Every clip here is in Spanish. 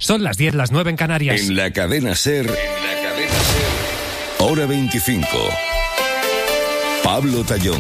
Son las 10, las 9 en Canarias. En la cadena SER, hora 25. Pablo Tallón.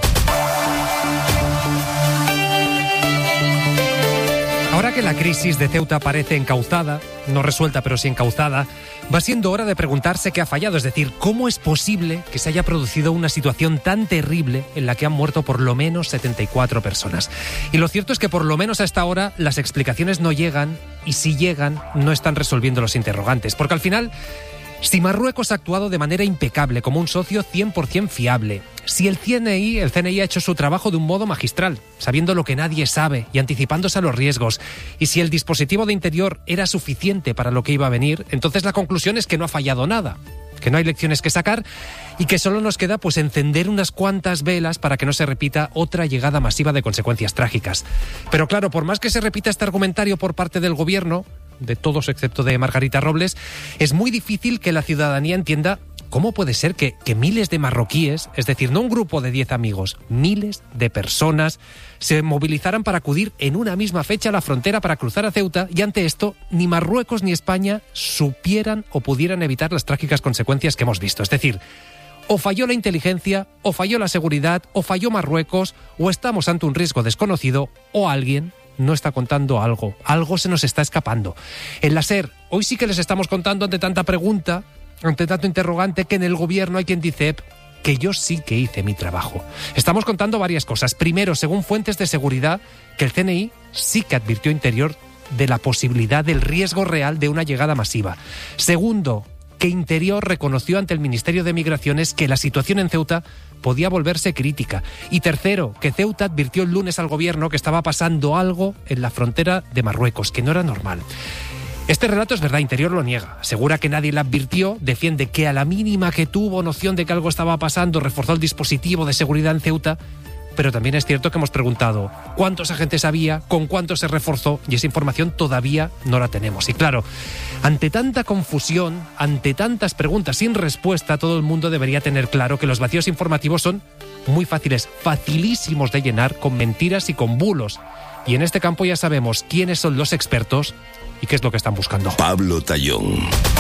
Ahora que la crisis de Ceuta parece encauzada, no resuelta pero sí encauzada, va siendo hora de preguntarse qué ha fallado, es decir, cómo es posible que se haya producido una situación tan terrible en la que han muerto por lo menos 74 personas. Y lo cierto es que por lo menos a esta hora las explicaciones no llegan, y si llegan no están resolviendo los interrogantes, porque al final, si Marruecos ha actuado de manera impecable como un socio 100% fiable, si el CNI ha hecho su trabajo de un modo magistral, sabiendo lo que nadie sabe y anticipándose a los riesgos, y si el dispositivo de interior era suficiente para lo que iba a venir, entonces la conclusión es que no ha fallado nada, que no hay lecciones que sacar y que solo nos queda pues encender unas cuantas velas para que no se repita otra llegada masiva de consecuencias trágicas. Pero claro, por más que se repita este argumentario por parte del gobierno, de todos excepto de Margarita Robles, es muy difícil que la ciudadanía entienda cómo puede ser que miles de marroquíes, es decir, no un grupo de 10 amigos, miles de personas se movilizaran para acudir en una misma fecha a la frontera para cruzar a Ceuta, y ante esto ni Marruecos ni España supieran o pudieran evitar las trágicas consecuencias que hemos visto. Es decir, o falló la inteligencia, o falló la seguridad, o falló Marruecos, o estamos ante un riesgo desconocido, o alguien no está contando algo. Algo se nos está escapando. En la SER, hoy sí que les estamos contando ante tanta pregunta, ante tanto interrogante, que en el gobierno hay quien dice que yo sí que hice mi trabajo. Estamos contando varias cosas. Primero, según fuentes de seguridad, que el CNI sí que advirtió Interior de la posibilidad del riesgo real de una llegada masiva. Segundo, que Interior reconoció ante el Ministerio de Migraciones que la situación en Ceuta podía volverse crítica. Y tercero, que Ceuta advirtió el lunes al gobierno que estaba pasando algo en la frontera de Marruecos, que no era normal. Este relato es verdad, Interior lo niega, asegura que nadie le advirtió, defiende que a la mínima que tuvo noción de que algo estaba pasando, reforzó el dispositivo de seguridad en Ceuta, pero también es cierto que hemos preguntado cuántos agentes había, con cuántos se reforzó, y esa información todavía no la tenemos. Y claro, ante tanta confusión, ante tantas preguntas sin respuesta, todo el mundo debería tener claro que los vacíos informativos son muy fáciles, facilísimos de llenar con mentiras y con bulos. Y en este campo ya sabemos quiénes son los expertos y qué es lo que están buscando. Pablo Tallón.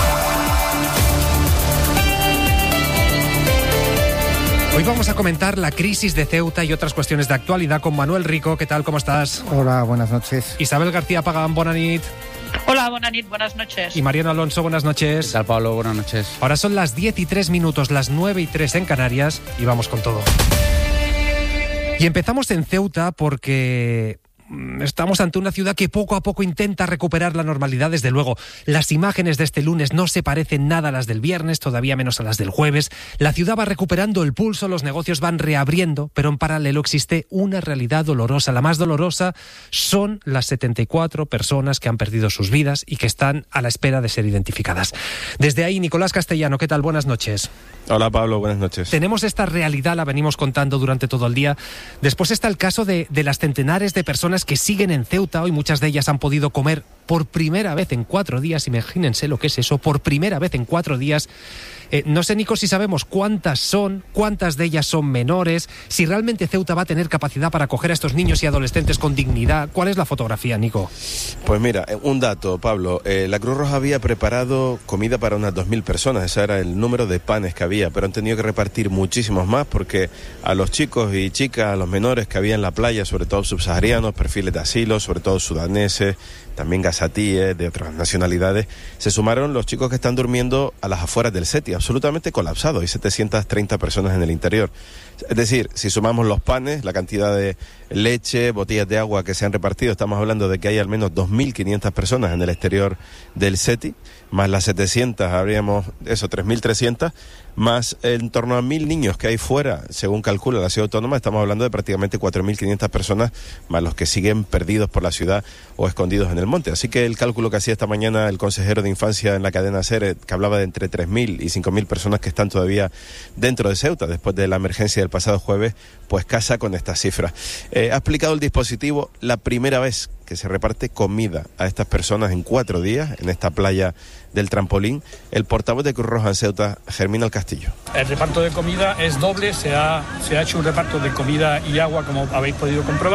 Hoy vamos a comentar la crisis de Ceuta y otras cuestiones de actualidad con Manuel Rico. ¿Qué tal? ¿Cómo estás? Hola, buenas noches. Isabel García Pagán, buenas noches. Hola, buenas noches. Y Mariano Alonso, buenas noches. ¿Qué tal, Pablo? Buenas noches. Ahora son las 10:03, las 9:03 en Canarias, y vamos con todo. Y empezamos en Ceuta porque estamos ante una ciudad que poco a poco intenta recuperar la normalidad, desde luego. Las imágenes de este lunes no se parecen nada a las del viernes, todavía menos a las del jueves. La ciudad va recuperando el pulso, los negocios van reabriendo, pero en paralelo existe una realidad dolorosa. La más dolorosa son las 74 personas que han perdido sus vidas y que están a la espera de ser identificadas. Desde ahí, Nicolás Castellano, ¿qué tal? Buenas noches. Hola, Pablo, buenas noches. Tenemos esta realidad, la venimos contando durante todo el día. Después está el caso de las centenares de personas que siguen en Ceuta. Hoy muchas de ellas han podido comer por primera vez en 4 días. Imagínense lo que es eso, por primera vez en 4 días. No sé, Nico, si sabemos cuántas son, cuántas de ellas son menores, si realmente Ceuta va a tener capacidad para acoger a estos niños y adolescentes con dignidad. ¿Cuál es la fotografía, Nico? Pues mira, un dato, Pablo. La Cruz Roja había preparado comida para unas 2.000 personas. Ese era el número de panes que había, pero han tenido que repartir muchísimos más porque a los chicos y chicas, a los menores que había en la playa, sobre todo subsaharianos, perfiles de asilo, sobre todo sudaneses, también gazatíes, de otras nacionalidades, se sumaron los chicos que están durmiendo a las afueras del SETI, absolutamente colapsado. Hay 730 personas en el interior. Es decir, si sumamos los panes, la cantidad de leche, botellas de agua que se han repartido, estamos hablando de que hay al menos 2.500 personas en el exterior del SETI, más las 700, habríamos 3.300, más en torno a 1.000 niños que hay fuera, según calcula la ciudad autónoma. Estamos hablando de prácticamente 4.500 personas, más los que siguen perdidos por la ciudad o escondidos en el monte. Así que el cálculo que hacía esta mañana el consejero de Infancia en la cadena SER, que hablaba de entre 3.000 y 5.000 personas que están todavía dentro de Ceuta, después de la emergencia del pasado jueves, pues casa con estas cifras. Ha explicado el dispositivo la primera vez que se reparte comida a estas personas en 4 días, en esta playa del Trampolín, el portavoz de Cruz Roja en Ceuta, Germín del Castillo. El reparto de comida es doble, se ha hecho un reparto de comida y agua, como habéis podido comprobar,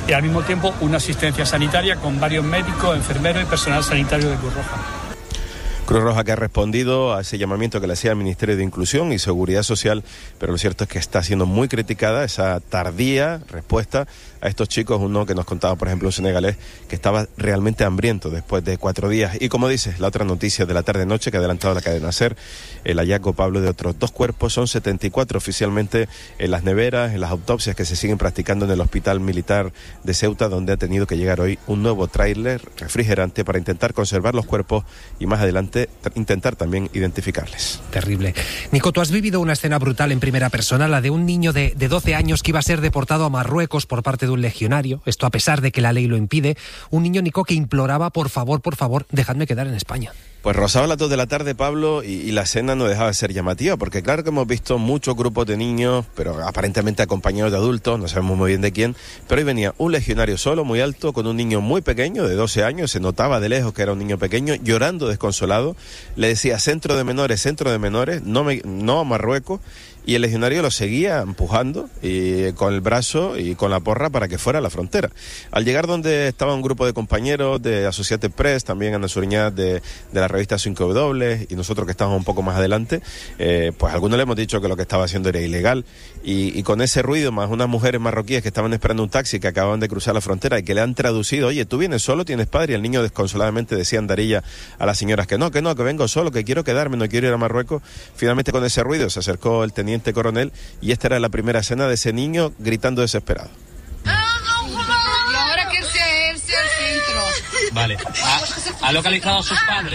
y al mismo tiempo una asistencia sanitaria con varios médicos, enfermeros y personal sanitario de Cruz Roja. Cruz Roja que ha respondido a ese llamamiento que le hacía el Ministerio de Inclusión y Seguridad Social, pero lo cierto es que está siendo muy criticada esa tardía respuesta a estos chicos. Uno que nos contaba, por ejemplo, un senegalés que estaba realmente hambriento después de 4 días. Y como dices, la otra noticia de la tarde-noche que ha adelantado la cadena SER, el hallazgo, Pablo, de otros 2 cuerpos. Son 74 oficialmente en las neveras, en las autopsias que se siguen practicando en el Hospital Militar de Ceuta, donde ha tenido que llegar hoy un nuevo tráiler refrigerante para intentar conservar los cuerpos y más adelante intentar también identificarles. Terrible. Nico, tú has vivido una escena brutal en primera persona, la de un niño de 12 años que iba a ser deportado a Marruecos por parte de un legionario, esto a pesar de que la ley lo impide. Un niño, Nico, que imploraba, por favor, dejadme quedar en España. Pues rozaba las 2 de la tarde, Pablo, y la escena no dejaba de ser llamativa, porque claro que hemos visto muchos grupos de niños, pero aparentemente acompañados de adultos, no sabemos muy bien de quién, pero hoy venía un legionario solo, muy alto, con un niño muy pequeño, de 12 años, se notaba de lejos que era un niño pequeño, llorando desconsolado, le decía centro de menores, no a Marruecos, y el legionario lo seguía empujando y con el brazo y con la porra para que fuera a la frontera. Al llegar donde estaba un grupo de compañeros de Associated Press, también Ana Suriñat de la revista 5W y nosotros que estábamos un poco más adelante, pues algunos le hemos dicho que lo que estaba haciendo era ilegal y con ese ruido, más unas mujeres marroquíes que estaban esperando un taxi que acababan de cruzar la frontera y que le han traducido, oye, tú vienes solo, tienes padre, y el niño desconsoladamente decía andarilla a las señoras que vengo solo, que quiero quedarme, no quiero ir a Marruecos. Finalmente con ese ruido se acercó el teniente coronel y esta era la primera escena de ese niño gritando desesperado. Y ahora que irse al centro. Vale. ¿Ha localizado a sus padres?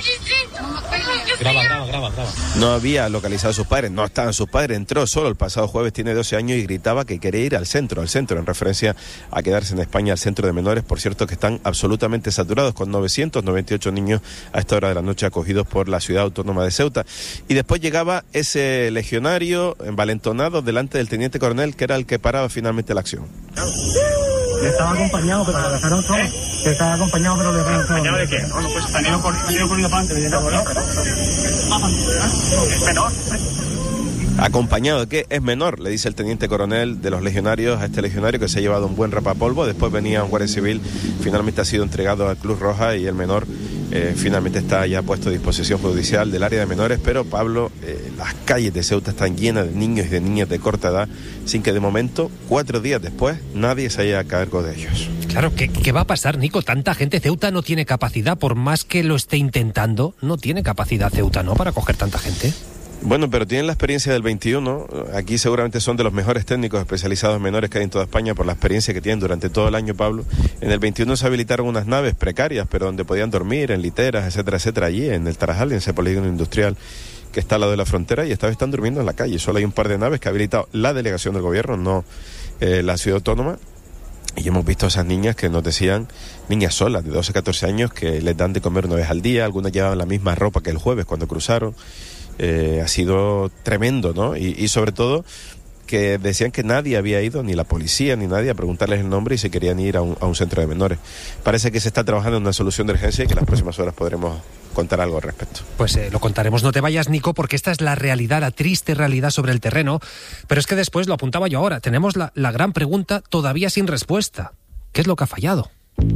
Graba. No había localizado a sus padres, no estaban sus padres, entró solo el pasado jueves, tiene 12 años y gritaba que quería ir al centro, en referencia a quedarse en España, al centro de menores, por cierto que están absolutamente saturados, con 998 niños a esta hora de la noche acogidos por la ciudad autónoma de Ceuta. Y después llegaba ese legionario envalentonado delante del teniente coronel, que era el que paraba finalmente la acción. Estaba acompañado, pero lo dejaron solo. Estaba acompañado, pero lo dejaron solo. ¿Acompañado de qué? No, pues han ido corriendo para adelante. Es menor. ¿Acompañado de qué? Es menor, le dice el teniente coronel de los legionarios a este legionario que se ha llevado un buen rapapolvo. Después venía un guardia civil, finalmente ha sido entregado a Cruz Roja y el menor finalmente está ya puesto a disposición judicial del área de menores. Pero Pablo, las calles de Ceuta están llenas de niños y de niñas de corta edad, sin que de momento, 4 días después, nadie se haya a cargo de ellos. Claro, ¿qué va a pasar, Nico? Tanta gente. Ceuta no tiene capacidad, por más que lo esté intentando, no tiene capacidad Ceuta, ¿no?, para acoger tanta gente. Bueno, pero tienen la experiencia del 21. Aquí seguramente son de los mejores técnicos especializados en menores que hay en toda España por la experiencia que tienen durante todo el año, Pablo. En el 21 se habilitaron unas naves precarias, pero donde podían dormir, en literas, etcétera, allí en el Tarajal, en ese polígono industrial que está al lado de la frontera, y esta vez están durmiendo en la calle. Solo hay un par de naves que ha habilitado la delegación del gobierno, no la ciudad autónoma. Y hemos visto a esas niñas que nos decían, niñas solas de 12, 14 años, que les dan de comer 1 vez al día. Algunas llevaban la misma ropa que el jueves cuando cruzaron. Ha sido tremendo, ¿no? Y sobre todo que decían que nadie había ido, ni la policía ni nadie, a preguntarles el nombre y se querían ir a un centro de menores. Parece que se está trabajando en una solución de urgencia y que en las próximas horas podremos contar algo al respecto. Pues lo contaremos. No te vayas, Nico, porque esta es la realidad, la triste realidad sobre el terreno. Pero es que después, lo apuntaba yo ahora, tenemos la gran pregunta todavía sin respuesta. ¿Qué es lo que ha fallado?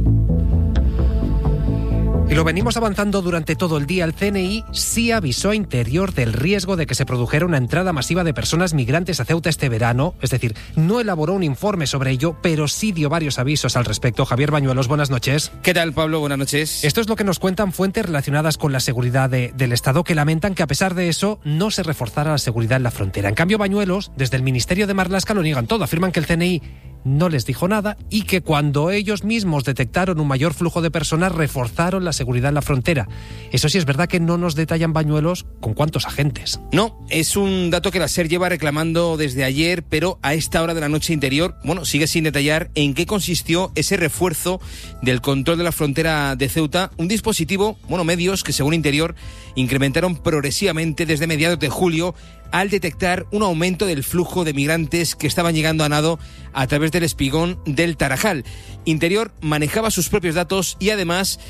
Y lo venimos avanzando durante todo el día. El CNI sí avisó a Interior del riesgo de que se produjera una entrada masiva de personas migrantes a Ceuta este verano. Es decir, no elaboró un informe sobre ello, pero sí dio varios avisos al respecto. Javier Bañuelos, buenas noches. ¿Qué tal, Pablo? Buenas noches. Esto es lo que nos cuentan fuentes relacionadas con la seguridad del Estado, que lamentan que a pesar de eso no se reforzara la seguridad en la frontera. En cambio, Bañuelos, desde el Ministerio de Marlaska, lo niegan todo. Afirman que el CNI no les dijo nada y que cuando ellos mismos detectaron un mayor flujo de personas reforzaron la seguridad en la frontera. Eso sí, es verdad que no nos detallan, Bañuelos, con cuántos agentes. No, es un dato que la SER lleva reclamando desde ayer, pero a esta hora de la noche Interior, sigue sin detallar en qué consistió ese refuerzo del control de la frontera de Ceuta, un dispositivo, medios que según Interior incrementaron progresivamente desde mediados de julio al detectar un aumento del flujo de migrantes que estaban llegando a nado a través del espigón del Tarajal. Interior manejaba sus propios datos y además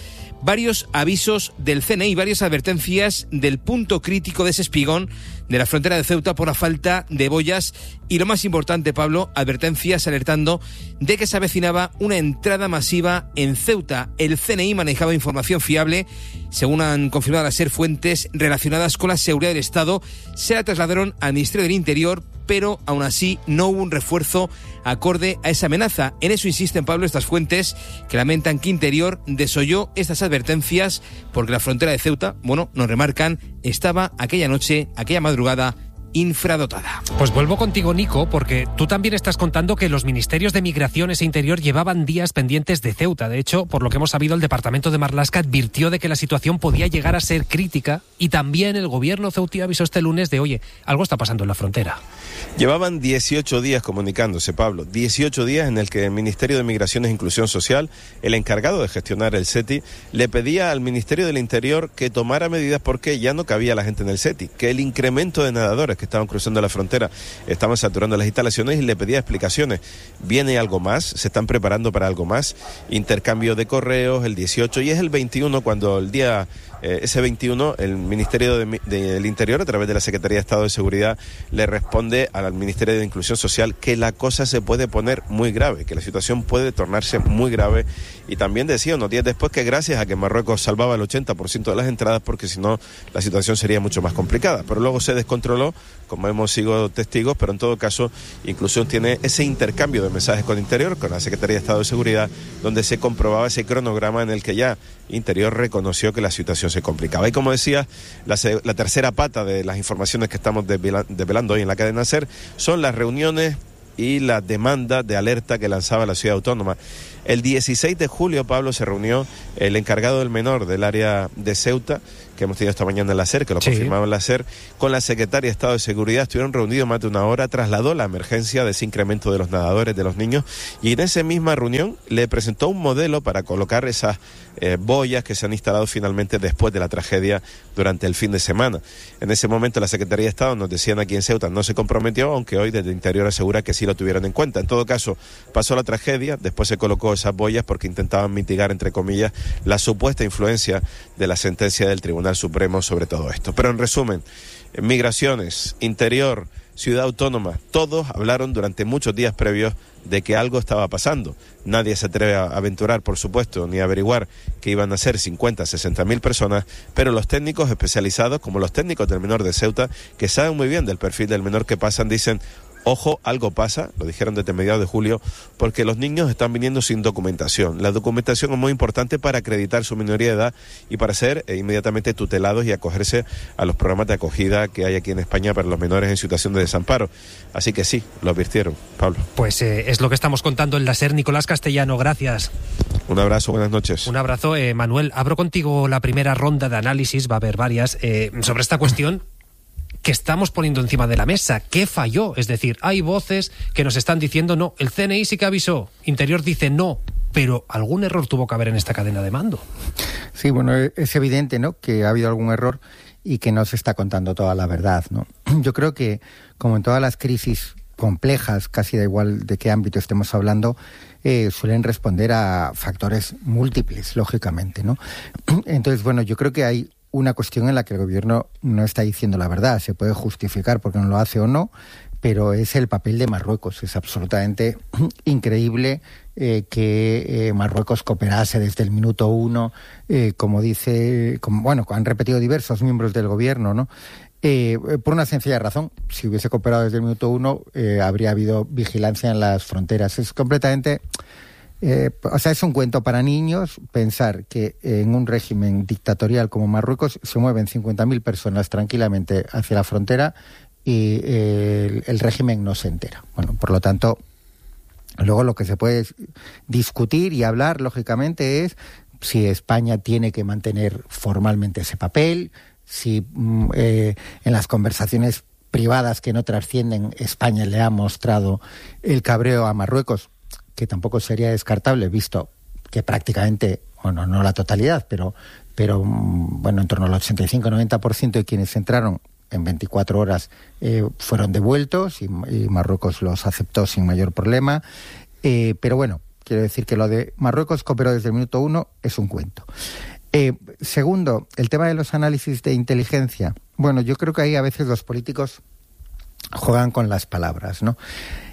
varios avisos del CNI, varias advertencias del punto crítico de ese espigón de la frontera de Ceuta por la falta de boyas y, lo más importante, Pablo, advertencias alertando de que se avecinaba una entrada masiva en Ceuta. El CNI manejaba información fiable, según han confirmado las fuentes relacionadas con la seguridad del Estado, se la trasladaron al Ministerio del Interior, pero aún así no hubo un refuerzo acorde a esa amenaza. En eso insisten, Pablo, estas fuentes, que lamentan que Interior desoyó estas advertencias porque la frontera de Ceuta, nos remarcan, estaba aquella noche, aquella madrugada, infradotada. Pues vuelvo contigo, Nico, porque tú también estás contando que los ministerios de Migraciones e Interior llevaban días pendientes de Ceuta. De hecho, por lo que hemos sabido, el departamento de Marlaska advirtió de que la situación podía llegar a ser crítica, y también el gobierno ceutí avisó este lunes de, oye, algo está pasando en la frontera. Llevaban 18 días comunicándose, Pablo, 18 días en el que el Ministerio de Migraciones e Inclusión Social, el encargado de gestionar el SETI, le pedía al Ministerio del Interior que tomara medidas porque ya no cabía la gente en el SETI, que el incremento de nadadores que estaban cruzando la frontera estaban saturando las instalaciones, y le pedía explicaciones. ¿Viene algo más? ¿Se están preparando para algo más? Intercambio de correos el 18, y es el 21 cuando el día... ese 21, el Ministerio del Interior, a través de la Secretaría de Estado de Seguridad, le responde al Ministerio de Inclusión Social que la cosa se puede poner muy grave, que la situación puede tornarse muy grave. Y también decía unos días después que gracias a que Marruecos salvaba el 80% de las entradas, porque si no la situación sería mucho más complicada. Pero luego se descontroló, como hemos sido testigos, pero en todo caso Inclusión tiene ese intercambio de mensajes con Interior, con la Secretaría de Estado de Seguridad, donde se comprobaba ese cronograma en el que ya Interior reconoció que la situación se complicaba. Y como decía, la tercera pata de las informaciones que estamos desvelando hoy en la cadena SER son las reuniones y la demanda de alerta que lanzaba la ciudad autónoma. El 16 de julio, Pablo, se reunió el encargado del menor del área de Ceuta, que hemos tenido esta mañana en la SER, que lo confirmaba en la SER, con la Secretaria de Estado de Seguridad. Estuvieron reunidos más de una hora, trasladó la emergencia de ese incremento de los nadadores, de los niños, y en esa misma reunión le presentó un modelo para colocar esas boyas que se han instalado finalmente después de la tragedia durante el fin de semana. En ese momento la Secretaría de Estado, nos decían aquí en Ceuta, no se comprometió, aunque hoy desde Interior asegura que sí lo tuvieron en cuenta. En todo caso, pasó la tragedia, después se colocó esas boyas porque intentaban mitigar, entre comillas, la supuesta influencia de la sentencia del Tribunal Supremo sobre todo esto. Pero en resumen, Migraciones, Interior, Ciudad Autónoma, todos hablaron durante muchos días previos de que algo estaba pasando. Nadie se atreve a aventurar, por supuesto, ni a averiguar que iban a ser 50, 60.000 personas, pero los técnicos especializados, como los técnicos del menor de Ceuta, que saben muy bien del perfil del menor que pasan, dicen: ojo, algo pasa, lo dijeron desde mediados de julio, porque los niños están viniendo sin documentación. La documentación es muy importante para acreditar su minoría de edad y para ser inmediatamente tutelados y acogerse a los programas de acogida que hay aquí en España para los menores en situación de desamparo. Así que sí, lo advirtieron, Pablo. Pues es lo que estamos contando en la SER. Nicolás Castellano, gracias. Un abrazo, buenas noches. Un abrazo. Manuel, abro contigo la primera ronda de análisis, va a haber varias, sobre esta cuestión que estamos poniendo encima de la mesa. ¿Qué falló? Es decir, hay voces que nos están diciendo no, el CNI sí que avisó, Interior dice no, pero algún error tuvo que haber en esta cadena de mando. Sí, bueno, es evidente, ¿no?, que ha habido algún error y que no se está contando toda la verdad, ¿no? Yo creo que, como en todas las crisis complejas, casi da igual de qué ámbito estemos hablando, suelen responder a factores múltiples, lógicamente, ¿no? Entonces, bueno, yo creo que hay una cuestión en la que el gobierno no está diciendo la verdad. Se puede justificar porque no lo hace o no, pero es el papel de Marruecos. Es absolutamente increíble que Marruecos cooperase desde el minuto uno, como han repetido diversos miembros del gobierno, ¿no? Por una sencilla razón: si hubiese cooperado desde el minuto uno, habría habido vigilancia en las fronteras. Es completamente... es un cuento para niños pensar que en un régimen dictatorial como Marruecos se mueven 50.000 personas tranquilamente hacia la frontera y el régimen no se entera. Bueno, por lo tanto, luego lo que se puede discutir y hablar, lógicamente, es si España tiene que mantener formalmente ese papel, si en las conversaciones privadas que no trascienden España le ha mostrado el cabreo a Marruecos, que tampoco sería descartable, visto que prácticamente, bueno, no la totalidad, pero en torno al 85-90% de quienes entraron en 24 horas fueron devueltos y Marruecos los aceptó sin mayor problema. Pero bueno, quiero decir que lo de Marruecos cooperó desde el minuto uno es un cuento. Segundo, el tema de los análisis de inteligencia. Bueno, yo creo que ahí a veces los políticos juegan con las palabras, ¿no?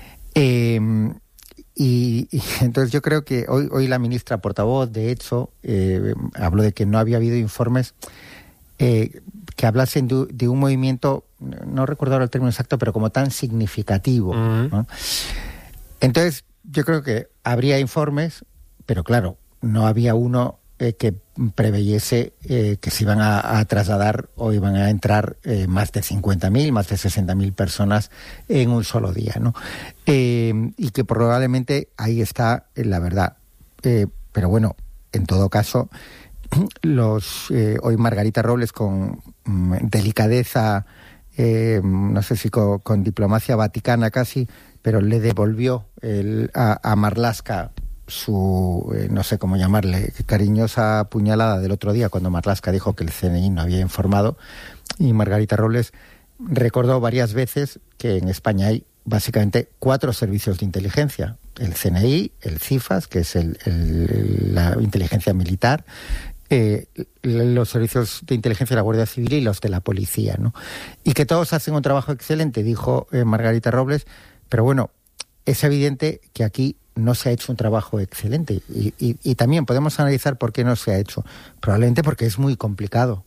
Y entonces yo creo que hoy la ministra portavoz, de hecho, habló de que no había habido informes que hablasen de un movimiento, no recuerdo ahora el término exacto, pero como tan significativo, ¿no? Entonces yo creo que habría informes, pero claro, no había uno que preveyese que se iban a trasladar o iban a entrar más de 50.000, más de 60.000 personas en un solo día, ¿no? Y que probablemente ahí está la verdad. Pero bueno, en todo caso, hoy Margarita Robles, con delicadeza, no sé si con diplomacia vaticana casi, pero le devolvió a Marlaska su, no sé cómo llamarle, cariñosa puñalada del otro día cuando Marlaska dijo que el CNI no había informado, y Margarita Robles recordó varias veces que en España hay básicamente 4 servicios de inteligencia: el CNI, el CIFAS, que es la inteligencia militar, los servicios de inteligencia de la Guardia Civil y los de la policía, ¿no? Y que todos hacen un trabajo excelente, dijo Margarita Robles, pero bueno, es evidente que aquí no se ha hecho un trabajo excelente y también podemos analizar por qué no se ha hecho. Probablemente porque es muy complicado,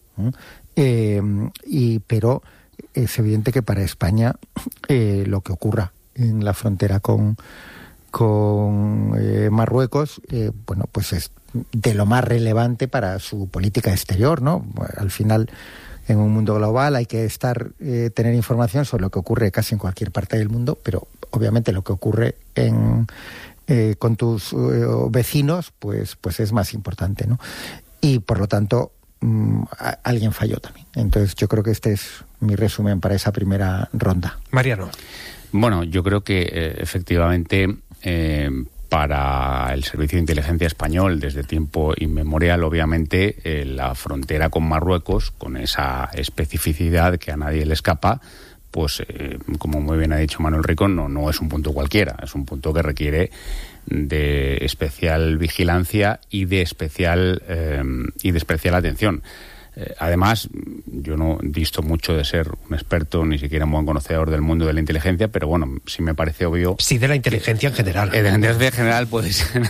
pero es evidente que para España lo que ocurra en la frontera con Marruecos, bueno, pues es de lo más relevante para su política exterior, ¿no? Al final, en un mundo global hay que tener información sobre lo que ocurre casi en cualquier parte del mundo, pero obviamente lo que ocurre con tus vecinos, pues es más importante, ¿no? Y por lo tanto, alguien falló también. Entonces yo creo que este es mi resumen para esa primera ronda. Mariano. Bueno, yo creo que efectivamente para el Servicio de Inteligencia Español, desde tiempo inmemorial, obviamente, la frontera con Marruecos, con esa especificidad que a nadie le escapa, pues como muy bien ha dicho Manuel Rico, no es un punto cualquiera, es un punto que requiere de especial vigilancia y de especial atención. Además, yo no disto mucho de ser un experto, ni siquiera un buen conocedor del mundo de la inteligencia, pero bueno, sí me parece obvio... Sí, de la inteligencia en general. De la inteligencia en general puede ser.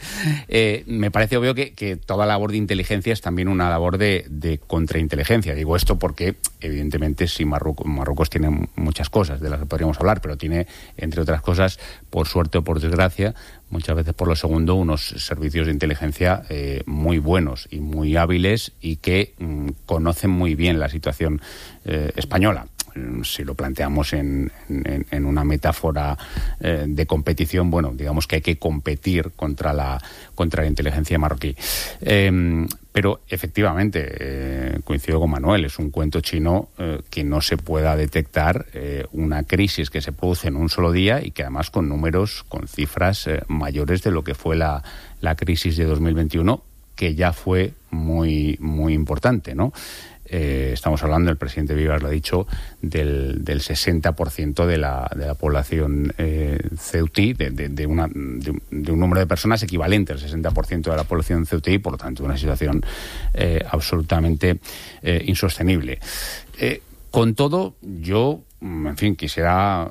Me parece obvio que toda labor de inteligencia es también una labor de contrainteligencia. Digo esto porque, evidentemente, sí, Marruecos tiene muchas cosas de las que podríamos hablar, pero tiene, entre otras cosas, por suerte o por desgracia, muchas veces por lo segundo, unos servicios de inteligencia muy buenos y muy hábiles y que conocen muy bien la situación española. Si lo planteamos en una metáfora de competición, bueno, digamos que hay que competir contra la inteligencia marroquí. Pero efectivamente, coincido con Manuel, es un cuento chino que no se pueda detectar una crisis que se produce en un solo día y que además con números, con cifras mayores de lo que fue la crisis de 2021, que ya fue muy, muy importante, ¿no? Estamos hablando, el presidente Vivas lo ha dicho, del 60% de la población ceutí, de un número de personas equivalente al 60% de la población ceutí, por lo tanto una situación absolutamente insostenible. Con todo, yo, en fin, quisiera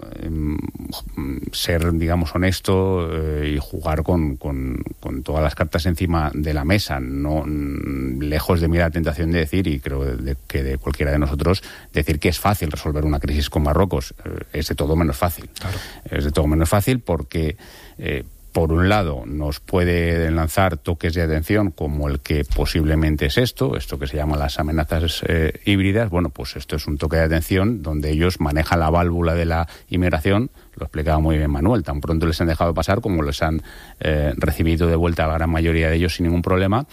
ser, digamos, honesto y jugar con todas las cartas encima de la mesa, no lejos de mí la tentación de decir, y creo que de cualquiera de nosotros, decir que es fácil resolver una crisis con Marruecos. Es de todo menos fácil. Claro. Es de todo menos fácil porque... por un lado, nos puede lanzar toques de atención como el que posiblemente es esto que se llama las amenazas híbridas. Bueno, pues esto es un toque de atención donde ellos manejan la válvula de la inmigración. Lo explicaba muy bien Manuel. Tan pronto les han dejado pasar como les han recibido de vuelta a la gran mayoría de ellos sin ningún problema.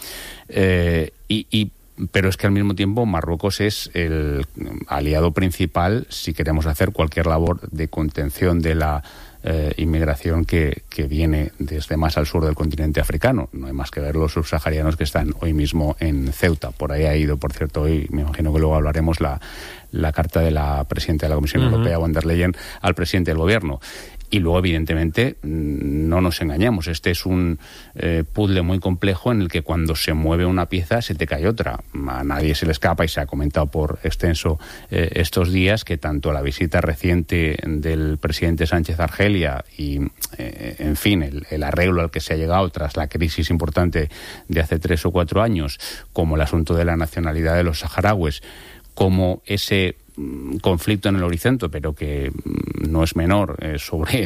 Pero es que al mismo tiempo Marruecos es el aliado principal si queremos hacer cualquier labor de contención de la inmigración que viene desde más al sur del continente africano. No hay más que ver los subsaharianos que están hoy mismo en Ceuta. Por ahí ha ido, por cierto, hoy me imagino que luego hablaremos la carta de la presidenta de la Comisión Europea, von der Leyen, al presidente del gobierno. Y luego, evidentemente, no nos engañemos, este es un puzzle muy complejo en el que cuando se mueve una pieza se te cae otra. A nadie se le escapa, y se ha comentado por extenso estos días, que tanto la visita reciente del presidente Sánchez a Argelia y, en fin, el arreglo al que se ha llegado tras la crisis importante de hace 3 o 4 años, como el asunto de la nacionalidad de los saharauis, como ese conflicto en el horizonte, pero que no es menor, sobre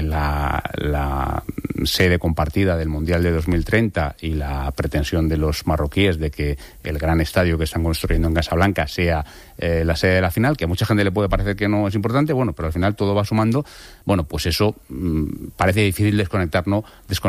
la sede compartida del Mundial de 2030 y la pretensión de los marroquíes de que el gran estadio que están construyendo en Casablanca sea la sede de la final, que a mucha gente le puede parecer que no es importante, bueno, pero al final todo va sumando. Bueno, pues eso parece difícil desconectarlo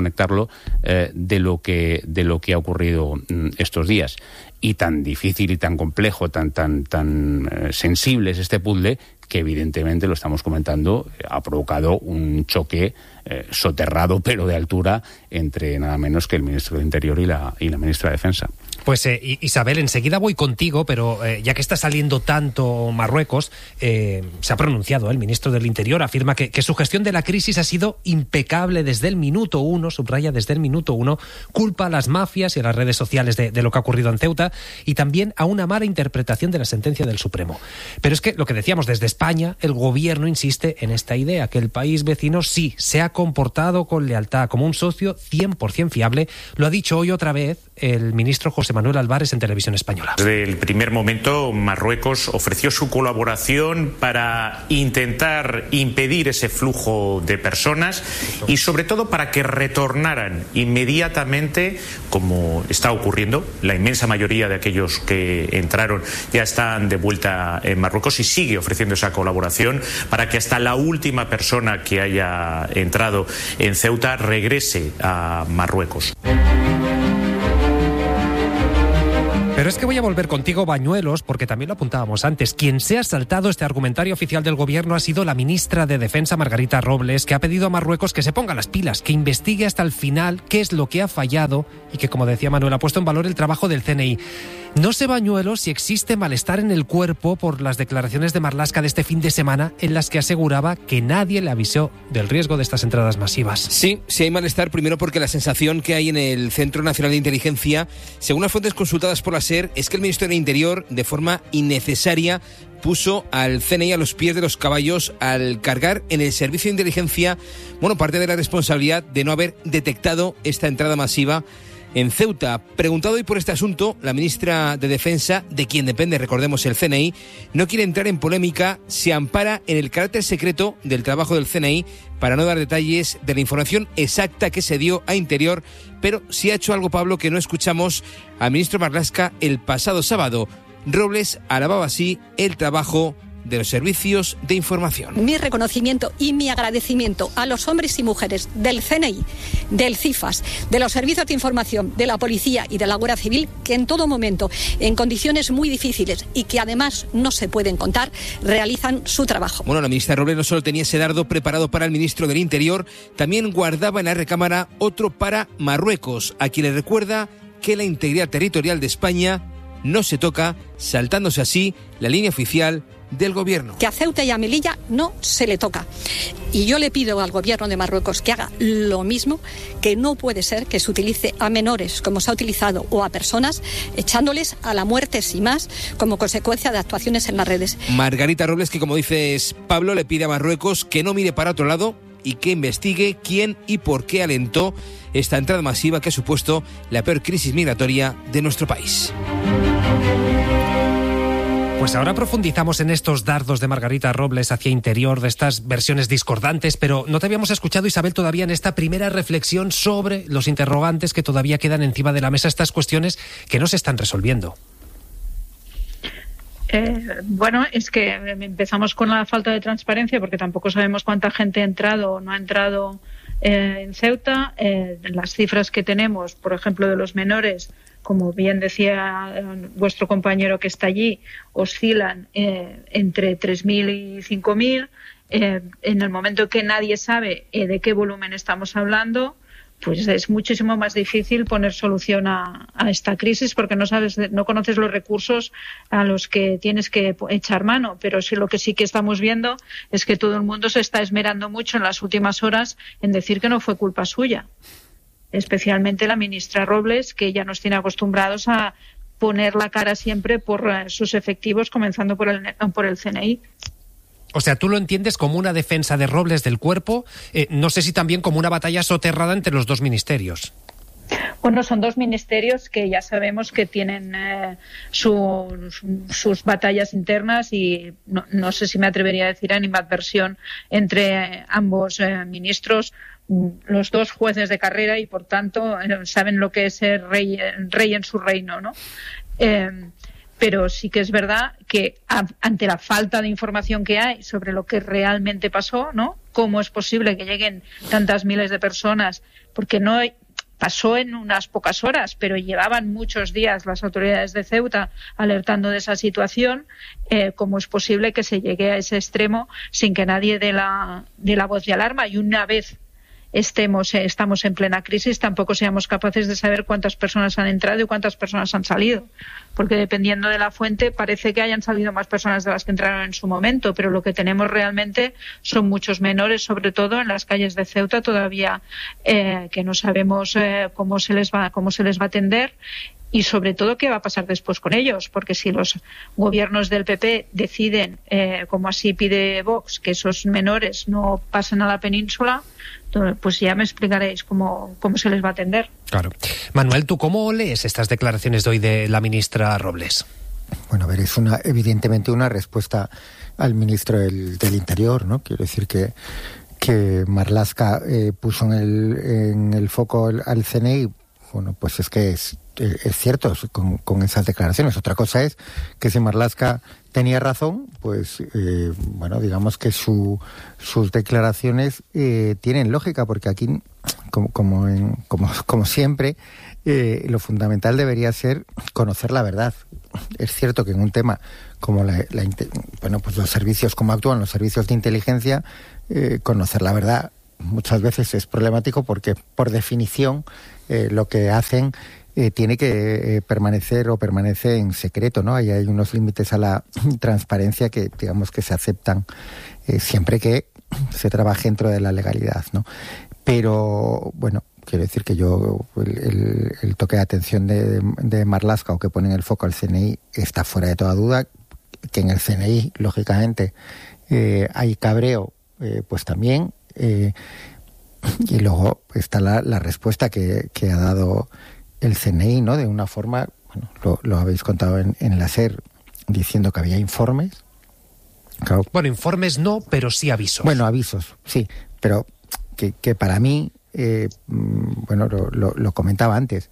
de lo que ha ocurrido estos días. Y tan difícil y tan complejo, tan sensible es este puzzle, que evidentemente, lo estamos comentando, ha provocado un choque soterrado, pero de altura, entre nada menos que el ministro de Interior y la ministra de Defensa. Pues Isabel, enseguida voy contigo, pero ya que está saliendo tanto Marruecos, se ha pronunciado el ministro del Interior, afirma que su gestión de la crisis ha sido impecable desde el minuto 1, subraya desde el minuto 1, culpa a las mafias y a las redes sociales de lo que ha ocurrido en Ceuta, y también a una mala interpretación de la sentencia del Supremo. Pero es que, lo que decíamos, desde España, el gobierno insiste en esta idea, que el país vecino sí se ha comportado con lealtad, como un socio 100% fiable. Lo ha dicho hoy otra vez el ministro José Manuel Álvarez en Televisión Española. Desde el primer momento, Marruecos ofreció su colaboración para intentar impedir ese flujo de personas y, sobre todo, para que retornaran inmediatamente, como está ocurriendo. La inmensa mayoría de aquellos que entraron ya están de vuelta en Marruecos, y sigue ofreciendo esa colaboración para que hasta la última persona que haya entrado en Ceuta regrese a Marruecos. Pero es que voy a volver contigo, Bañuelos, porque también lo apuntábamos antes. Quien se ha saltado este argumentario oficial del gobierno ha sido la ministra de Defensa, Margarita Robles, que ha pedido a Marruecos que se ponga las pilas, que investigue hasta el final qué es lo que ha fallado y que, como decía Manuel, ha puesto en valor el trabajo del CNI. No sé, Bañuelos, si existe malestar en el cuerpo por las declaraciones de Marlaska de este fin de semana, en las que aseguraba que nadie le avisó del riesgo de estas entradas masivas. Sí hay malestar, primero porque la sensación que hay en el Centro Nacional de Inteligencia, según las fuentes consultadas por la SER, es que el Ministerio del Interior, de forma innecesaria, puso al CNI a los pies de los caballos al cargar en el servicio de inteligencia, parte de la responsabilidad de no haber detectado esta entrada masiva en Ceuta. Preguntado hoy por este asunto, la ministra de Defensa, de quien depende, recordemos, el CNI, no quiere entrar en polémica, se ampara en el carácter secreto del trabajo del CNI para no dar detalles de la información exacta que se dio a Interior, pero sí ha hecho algo, Pablo, que no escuchamos al ministro Marlaska el pasado sábado. Robles alababa así el trabajo de los servicios de información. Mi reconocimiento y mi agradecimiento a los hombres y mujeres del CNI, del CIFAS, de los servicios de información, de la policía y de la Guardia Civil, que en todo momento, en condiciones muy difíciles y que además no se pueden contar, realizan su trabajo. La ministra Robles no solo tenía ese dardo preparado para el ministro del Interior, también guardaba en la recámara otro para Marruecos, a quien le recuerda que la integridad territorial de España no se toca, saltándose así la línea oficial del gobierno. Que a Ceuta y a Melilla no se le toca. Y yo le pido al gobierno de Marruecos que haga lo mismo, que no puede ser que se utilice a menores como se ha utilizado o a personas, echándoles a la muerte sin más, como consecuencia de actuaciones en las redes. Margarita Robles, que como dices, Pablo, le pide a Marruecos que no mire para otro lado y que investigue quién y por qué alentó esta entrada masiva que ha supuesto la peor crisis migratoria de nuestro país. Pues ahora profundizamos en estos dardos de Margarita Robles hacia Interior, de estas versiones discordantes, pero no te habíamos escuchado, Isabel, todavía en esta primera reflexión sobre los interrogantes que todavía quedan encima de la mesa, estas cuestiones que no se están resolviendo. Es que empezamos con la falta de transparencia, porque tampoco sabemos cuánta gente ha entrado o no ha entrado en Ceuta. Las cifras que tenemos, por ejemplo, de los menores, como bien decía vuestro compañero que está allí, oscilan entre 3.000 y 5.000. En el momento que nadie sabe de qué volumen estamos hablando, pues es muchísimo más difícil poner solución a esta crisis, porque no conoces los recursos a los que tienes que echar mano. Pero sí, lo que sí que estamos viendo es que todo el mundo se está esmerando mucho en las últimas horas en decir que no fue culpa suya, especialmente la ministra Robles, que ya nos tiene acostumbrados a poner la cara siempre por sus efectivos, comenzando por el CNI. O sea, ¿tú lo entiendes como una defensa de Robles del cuerpo? No sé si también como una batalla soterrada entre los dos ministerios. Bueno, son dos ministerios que ya sabemos que tienen sus batallas internas y no sé si me atrevería a decir animadversión entre ambos ministros. Los dos jueces de carrera y, por tanto, saben lo que es ser rey en su reino, ¿no? Pero sí que es verdad que ante la falta de información que hay sobre lo que realmente pasó, ¿no? ¿Cómo es posible que lleguen tantas miles de personas? Porque no pasó en unas pocas horas, pero llevaban muchos días las autoridades de Ceuta alertando de esa situación. ¿Cómo es posible que se llegue a ese extremo sin que nadie dé la voz de alarma? Y una vez estamos en plena crisis, tampoco seamos capaces de saber cuántas personas han entrado y cuántas personas han salido, porque dependiendo de la fuente parece que hayan salido más personas de las que entraron en su momento, pero lo que tenemos realmente son muchos menores, sobre todo en las calles de Ceuta todavía, que no sabemos cómo se les va a atender. Y sobre todo, ¿qué va a pasar después con ellos? Porque si los gobiernos del PP deciden, como así pide Vox, que esos menores no pasen a la península, pues ya me explicaréis cómo se les va a atender. Claro. Manuel, ¿tú cómo lees estas declaraciones de hoy de la ministra Robles? Bueno, a ver, es evidentemente una respuesta al ministro del Interior, ¿no? Quiero decir que Marlaska puso en el foco al CNI. Bueno, pues es que es cierto con esas declaraciones. Otra cosa es que si Marlaska tenía razón, pues bueno, digamos que sus declaraciones tienen lógica, porque aquí, como siempre, lo fundamental debería ser conocer la verdad. Es cierto que en un tema como pues los servicios, cómo actúan los servicios de inteligencia, conocer la verdad muchas veces es problemático, porque por definición lo que hacen tiene que permanece en secreto, ¿no? Ahí hay unos límites a la transparencia que, digamos, que se aceptan siempre que se trabaje dentro de la legalidad, ¿no? Pero, bueno, quiero decir que el toque de atención de Marlaska, o que ponen el foco al CNI, está fuera de toda duda. Que en el CNI, lógicamente, hay cabreo, pues también. Y luego está la respuesta que ha dado el CNI, ¿no? De una forma, bueno, lo habéis contado en la SER, diciendo que había informes. Claro. Bueno, informes no, pero sí avisos. Bueno, avisos, sí, pero que para mí, bueno, lo comentaba antes,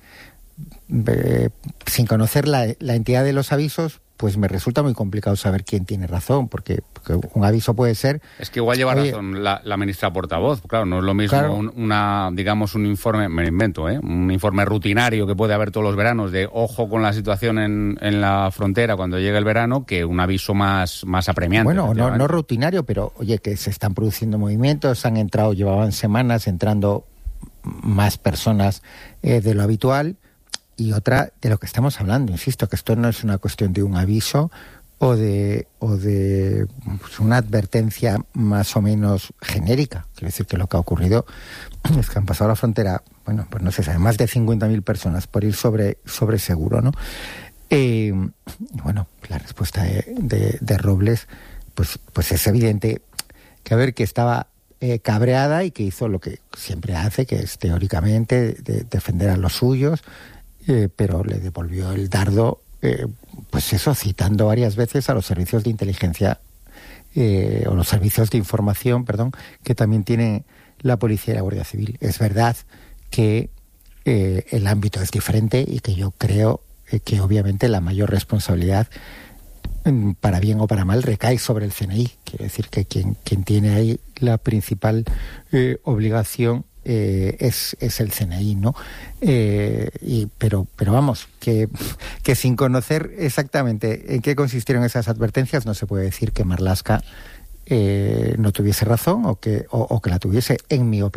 sin conocer la entidad de los avisos, pues me resulta muy complicado saber quién tiene razón, porque un aviso puede ser... Es que igual lleva razón la ministra portavoz. Claro, no es lo mismo, claro, digamos, un informe, me invento, un informe rutinario que puede haber todos los veranos de ojo con la situación en la frontera cuando llegue el verano, que un aviso más apremiante. Bueno, no rutinario, pero oye, que se están produciendo movimientos, llevaban semanas entrando más personas de lo habitual. Y otra, de lo que estamos hablando, insisto, que esto no es una cuestión de un aviso o de pues una advertencia más o menos genérica. Quiero decir que lo que ha ocurrido es que han pasado la frontera, bueno, pues no se sabe, más de 50.000 personas por ir sobre seguro, ¿no? Bueno, la respuesta de Robles, pues es evidente que, a ver, que estaba cabreada y que hizo lo que siempre hace, que es teóricamente defender a los suyos, pero le devolvió el dardo, pues eso, citando varias veces a los servicios de inteligencia o los servicios de información, que también tiene la policía y la Guardia Civil. Es verdad que el ámbito es diferente y que yo creo que obviamente la mayor responsabilidad, para bien o para mal, recae sobre el CNI. Quiero decir que quien tiene ahí la principal obligación es el CNI, ¿no? Pero vamos, que sin conocer exactamente en qué consistieron esas advertencias, no se puede decir que Marlaska no tuviese razón o que la tuviese, en mi opinión.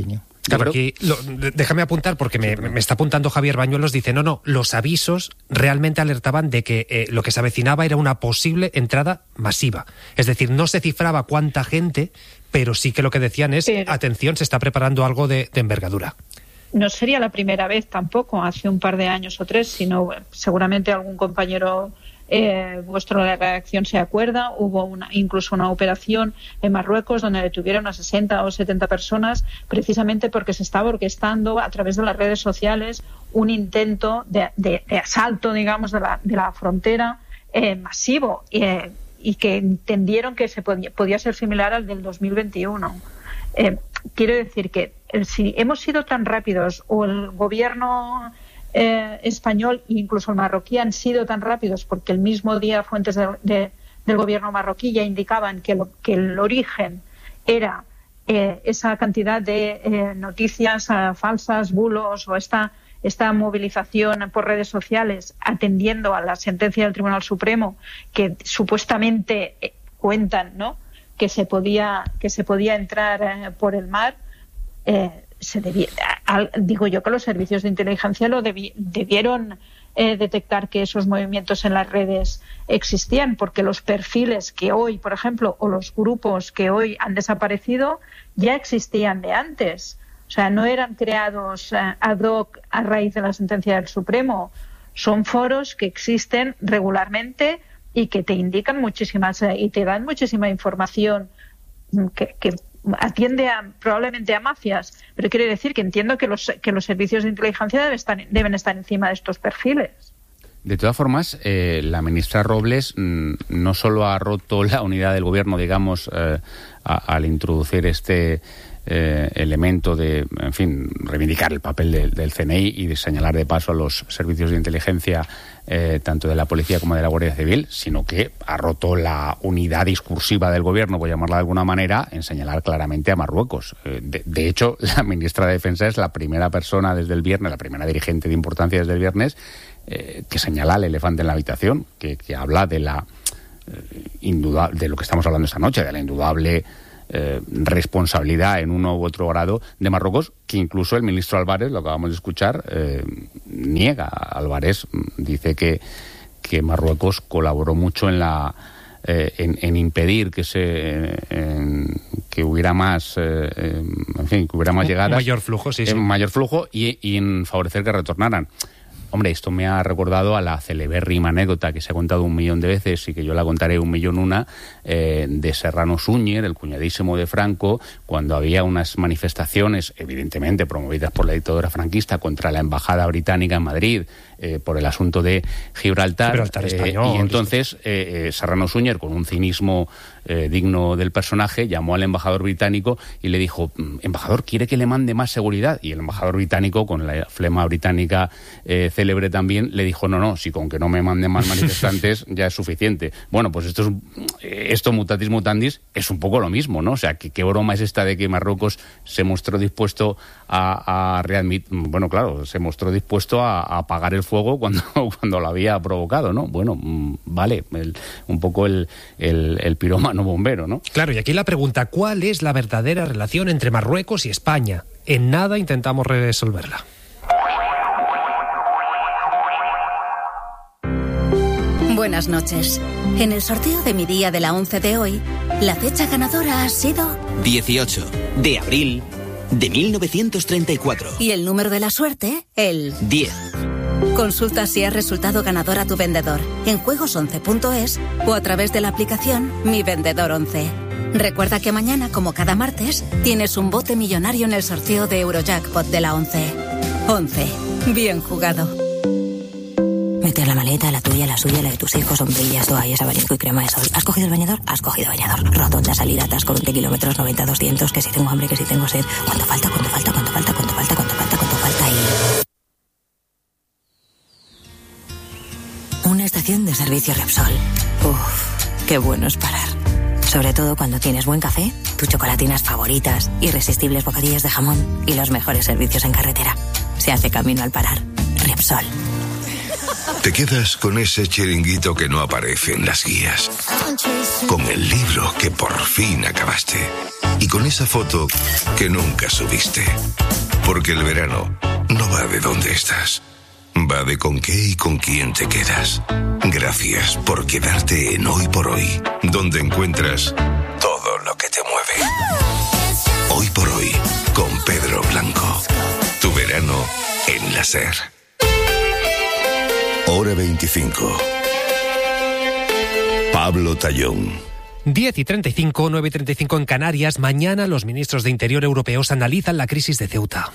Claro, aquí déjame apuntar porque me está apuntando Javier Bañuelos, dice, no, los avisos realmente alertaban de que lo que se avecinaba era una posible entrada masiva. Es decir, no se cifraba cuánta gente, pero sí que lo que decían es, atención, se está preparando algo de envergadura. No sería la primera vez tampoco, hace un par de años o 3, sino seguramente algún compañero vuestro de la redacción se acuerda, hubo incluso una operación en Marruecos donde detuvieron a 60 o 70 personas precisamente porque se estaba orquestando a través de las redes sociales un intento de asalto, digamos, de la frontera masivo y que entendieron que podía ser similar al del 2021. Quiero decir que si hemos sido tan rápidos o el gobierno español e incluso el marroquí han sido tan rápidos porque el mismo día fuentes del gobierno marroquí ya indicaban que el origen era esa cantidad de noticias falsas, bulos o esta movilización por redes sociales atendiendo a la sentencia del Tribunal Supremo que supuestamente cuentan, ¿no?, que se podía entrar por el mar. Digo yo que los servicios de inteligencia debieron detectar que esos movimientos en las redes existían, porque los perfiles que hoy, por ejemplo, o los grupos que hoy han desaparecido ya existían de antes. O sea, no eran creados ad hoc a raíz de la sentencia del Supremo. Son foros que existen regularmente y que te indican muchísimas y te dan muchísima información que atiende probablemente a mafias, pero quiero decir que entiendo que los servicios de inteligencia deben estar encima de estos perfiles. De todas formas, la ministra Robles no solo ha roto la unidad del gobierno, digamos, al introducir este elemento de, en fin, reivindicar el papel del CNI y de señalar de paso a los servicios de inteligencia tanto de la policía como de la Guardia Civil, sino que ha roto la unidad discursiva del gobierno, por llamarla de alguna manera, en señalar claramente a Marruecos. De hecho, la ministra de Defensa es la primera persona desde el viernes, la primera dirigente de importancia desde el viernes, que señala al elefante en la habitación, que habla de la de lo que estamos hablando esta noche, de la indudable responsabilidad en uno u otro grado de Marruecos, que incluso el ministro Álvarez, lo acabamos de escuchar, niega. Álvarez dice que Marruecos colaboró mucho en impedir que hubiera más que hubiera más llegadas, mayor flujo, mayor flujo y en favorecer que retornaran. Hombre, esto me ha recordado a la celebérrima anécdota que se ha contado 1.000.000 de veces y que yo la contaré 1.000.001 de Serrano Súñer, el cuñadísimo de Franco, cuando había unas manifestaciones, evidentemente promovidas por la dictadura franquista, contra la embajada británica en Madrid por el asunto de Gibraltar español. Y entonces Serrano Súñer, con un cinismo digno del personaje, llamó al embajador británico y le dijo: embajador, ¿quiere que le mande más seguridad? Y el embajador británico, con la flema británica célebre también, le dijo: no, si con que no me manden más manifestantes ya es suficiente. Bueno, pues esto mutatis mutandis es un poco lo mismo, ¿no? O sea, ¿qué broma es esta de que Marruecos se mostró dispuesto a readmitir? Bueno, claro, se mostró dispuesto a apagar el fuego cuando lo había provocado, ¿no? Bueno, vale, un poco el pirómano bombero, ¿no? Claro, y aquí la pregunta: ¿cuál es la verdadera relación entre Marruecos y España? En nada intentamos resolverla. Buenas noches. En el sorteo de mi día de la 11 de hoy, la fecha ganadora ha sido 18 de abril de 1934. Y el número de la suerte, el 10. Consulta si has resultado ganador a tu vendedor en juegos11.es o a través de la aplicación Mi Vendedor 11. Recuerda que mañana, como cada martes, tienes un bote millonario en el sorteo de Eurojackpot de la 11. 11. Bien jugado. Meter la maleta, la tuya, la suya, la de tus hijos, sombrillas, toallas, abanico y crema de sol. ¿Has cogido el bañador? Has cogido bañador. Rotonda, salida, atasco, 20 kilómetros, 90, 200, que si tengo hambre, que si tengo sed. ¿Cuánto falta? ¿Cuánto falta? ¿Cuánto falta? ¿Cuánto falta? ¿Cuánto falta? ¿Cuánto falta? Y... una estación de servicio Repsol. Uf, qué bueno es parar. Sobre todo cuando tienes buen café, tus chocolatinas favoritas, irresistibles bocadillos de jamón y los mejores servicios en carretera. Se hace camino al parar. Repsol. Te quedas con ese chiringuito que no aparece en las guías, con el libro que por fin acabaste y con esa foto que nunca subiste. Porque el verano no va de dónde estás, va de con qué y con quién te quedas. Gracias por quedarte en Hoy por Hoy, donde encuentras todo lo que te mueve. Hoy por Hoy, con Pedro Blanco. Tu verano en la SER. Hora 25. Pablo Tallón. 10:35, 9:35 en Canarias. Mañana los ministros de Interior europeos analizan la crisis de Ceuta.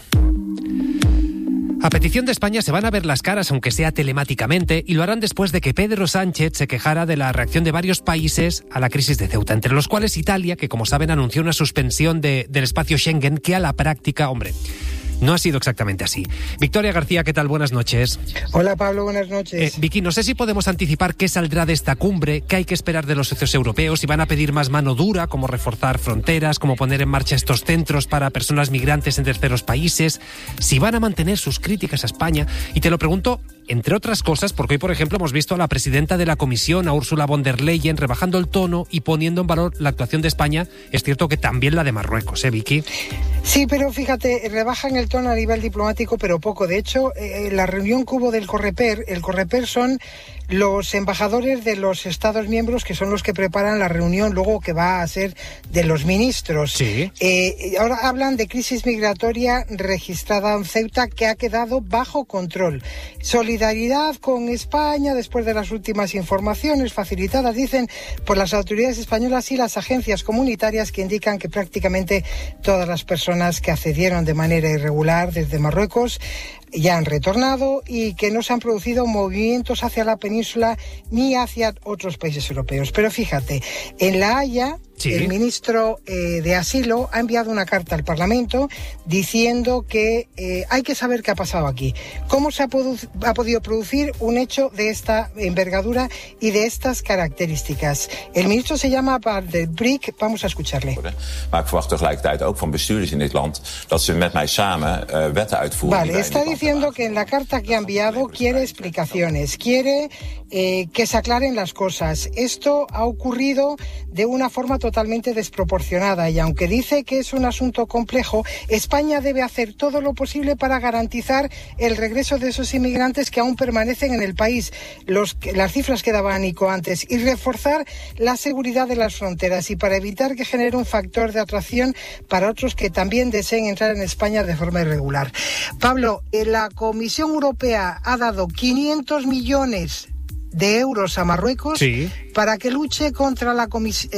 A petición de España se van a ver las caras, aunque sea telemáticamente, y lo harán después de que Pedro Sánchez se quejara de la reacción de varios países a la crisis de Ceuta, entre los cuales Italia, que como saben anunció una suspensión del espacio Schengen que a la práctica, no ha sido exactamente así. Victoria García, ¿qué tal? Buenas noches. Hola Pablo, buenas noches. Vicky, no sé si podemos anticipar qué saldrá de esta cumbre, qué hay que esperar de los socios europeos, si van a pedir más mano dura, como reforzar fronteras, como poner en marcha estos centros para personas migrantes en terceros países, si van a mantener sus críticas a España. Y te lo pregunto, entre otras cosas, porque hoy, por ejemplo, hemos visto a la presidenta de la Comisión, a Ursula von der Leyen, rebajando el tono y poniendo en valor la actuación de España. Es cierto que también la de Marruecos, Vicky. Sí, pero fíjate, rebajan el tono a nivel diplomático, pero poco. De hecho, la reunión que hubo del Correper, el Correper son los embajadores de los Estados miembros, que son los que preparan la reunión luego que va a ser de los ministros. Sí. Ahora hablan de crisis migratoria registrada en Ceuta que ha quedado bajo control. Solidaridad con España después de las últimas informaciones facilitadas, dicen, por las autoridades españolas y las agencias comunitarias, que indican que prácticamente todas las personas que accedieron de manera irregular desde Marruecos ya han retornado y que no se han producido movimientos hacia la península ni hacia otros países europeos. Pero fíjate, en La Haya, sí, el ministro de Asilo ha enviado una carta al Parlamento diciendo que hay que saber qué ha pasado aquí. ¿Cómo se ha podido producir un hecho de esta envergadura y de estas características? El ministro se llama Bart de Briek. Vamos a escucharle. Maar ik verwacht tegelijkertijd ook van bestuurders in dit land dat ze met mij samen wetten uitvoeren. Vale, está diciendo que en la carta que ha enviado quiere explicaciones, quiere que se aclaren las cosas. Esto ha ocurrido de una forma totalmente desproporcionada y aunque dice que es un asunto complejo, España debe hacer todo lo posible para garantizar el regreso de esos inmigrantes que aún permanecen en el país, las cifras que daba Nico antes, y reforzar la seguridad de las fronteras y para evitar que genere un factor de atracción para otros que también deseen entrar en España de forma irregular. Pablo, la Comisión Europea ha dado 500 millones de euros a Marruecos, sí, para que luche contra la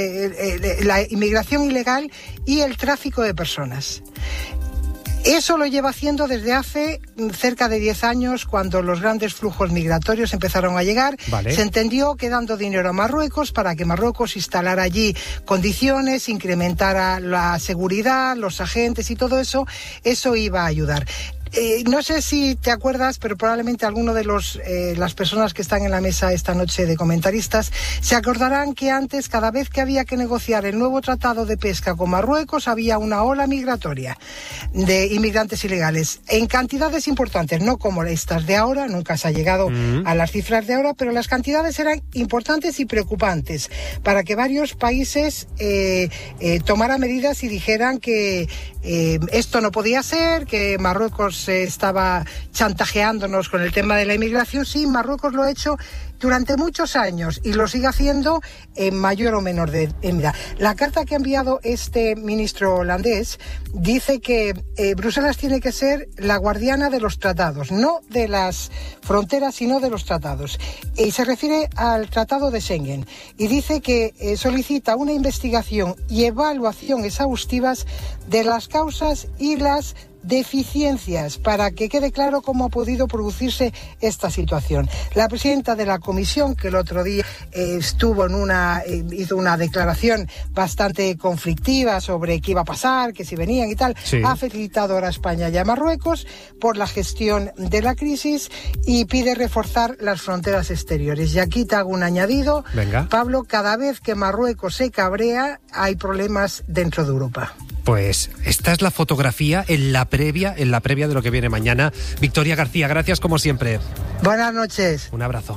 inmigración ilegal y el tráfico de personas. Eso lo lleva haciendo desde hace cerca de 10 años, cuando los grandes flujos migratorios empezaron a llegar. Vale. Se entendió que dando dinero a Marruecos para que Marruecos instalara allí condiciones, incrementara la seguridad, los agentes y todo eso, eso iba a ayudar. No sé si te acuerdas, pero probablemente alguno de las personas que están en la mesa esta noche de comentaristas se acordarán que antes, cada vez que había que negociar el nuevo tratado de pesca con Marruecos, había una ola migratoria de inmigrantes ilegales en cantidades importantes, no como estas de ahora, nunca se ha llegado a las cifras de ahora, pero las cantidades eran importantes y preocupantes para que varios países tomaran medidas y dijeran que esto no podía ser, que Marruecos estaba chantajeándonos con el tema de la inmigración. Sí, Marruecos lo ha hecho durante muchos años y lo sigue haciendo en mayor o menor medida. La carta que ha enviado este ministro holandés dice que Bruselas tiene que ser la guardiana de los tratados, no de las fronteras, sino de los tratados. Y se refiere al Tratado de Schengen y dice que solicita una investigación y evaluación exhaustivas de las causas y las deficiencias para que quede claro cómo ha podido producirse esta situación. La presidenta de la Comisión, que el otro día estuvo hizo una declaración bastante conflictiva sobre qué iba a pasar, que si venían y tal, sí, ha felicitado ahora a España y a Marruecos por la gestión de la crisis y pide reforzar las fronteras exteriores. Y aquí te hago un añadido. Venga. Pablo, cada vez que Marruecos se cabrea, hay problemas dentro de Europa. Pues esta es la fotografía en la previa de lo que viene mañana. Victoria García, gracias como siempre. Buenas noches. Un abrazo.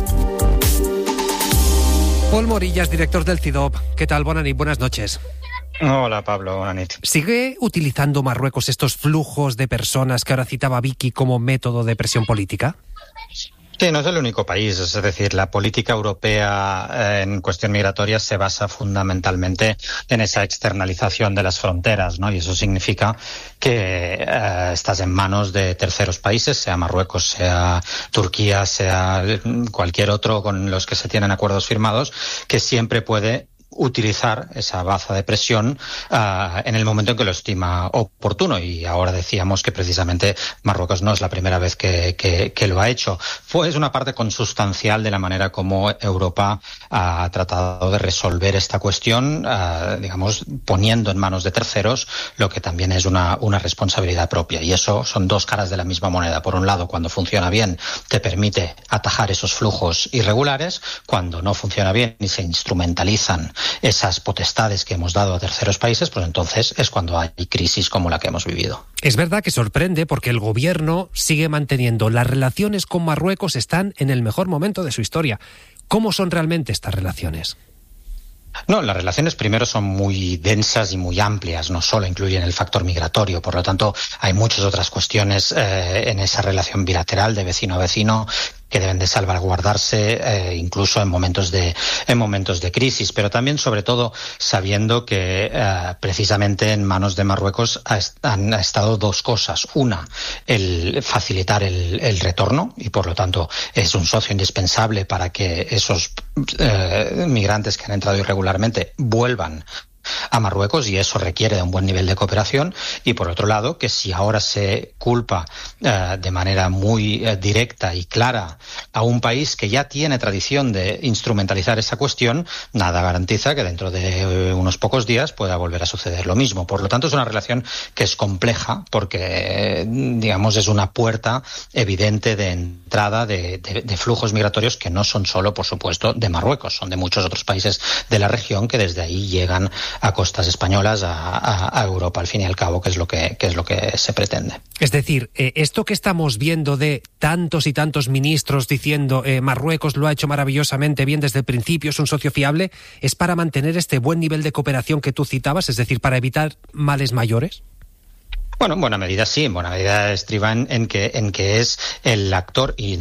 Pol Morillas, director del CIDOB. ¿Qué tal? Buenas noches. Hola, Pablo. Buenas noches. ¿Sigue utilizando Marruecos estos flujos de personas que ahora citaba Vicky como método de presión política? Sí, no es el único país, es decir, la política europea en cuestión migratoria se basa fundamentalmente en esa externalización de las fronteras, ¿no? Y eso significa que estás en manos de terceros países, sea Marruecos, sea Turquía, sea cualquier otro con los que se tienen acuerdos firmados, que siempre puede utilizar esa baza de presión en el momento en que lo estima oportuno. Y ahora decíamos que precisamente Marruecos no es la primera vez que lo ha hecho. Es una parte consustancial de la manera como Europa ha tratado de resolver esta cuestión, digamos, poniendo en manos de terceros lo que también es una responsabilidad propia. Y eso son dos caras de la misma moneda. Por un lado, cuando funciona bien, te permite atajar esos flujos irregulares. Cuando no funciona bien y se instrumentalizan esas potestades que hemos dado a terceros países, pues entonces es cuando hay crisis como la que hemos vivido. Es verdad que sorprende porque el gobierno sigue manteniendo las relaciones con Marruecos, están en el mejor momento de su historia. ¿Cómo son realmente estas relaciones? No, las relaciones primero son muy densas y muy amplias, no solo incluyen el factor migratorio, por lo tanto hay muchas otras cuestiones en esa relación bilateral de vecino a vecino que deben de salvaguardarse incluso en momentos de crisis, pero también sobre todo sabiendo que precisamente en manos de Marruecos han estado dos cosas. Una, el facilitar el retorno, y por lo tanto es un socio indispensable para que esos migrantes que han entrado irregularmente vuelvan a Marruecos, y eso requiere de un buen nivel de cooperación. Y por otro lado, que si ahora se culpa de manera muy directa y clara a un país que ya tiene tradición de instrumentalizar esa cuestión, nada garantiza que dentro de unos pocos días pueda volver a suceder lo mismo. Por lo tanto, es una relación que es compleja porque, digamos, es una puerta evidente de entrada de flujos migratorios que no son solo, por supuesto, de Marruecos, son de muchos otros países de la región que desde ahí llegan a costas españolas, a Europa, al fin y al cabo, que es lo que se pretende. Es decir, esto que estamos viendo de tantos y tantos ministros diciendo Marruecos lo ha hecho maravillosamente bien desde el principio, es un socio fiable, ¿es para mantener este buen nivel de cooperación que tú citabas, es decir, para evitar males mayores? Bueno, en buena medida sí, en buena medida estriba en que es el actor, y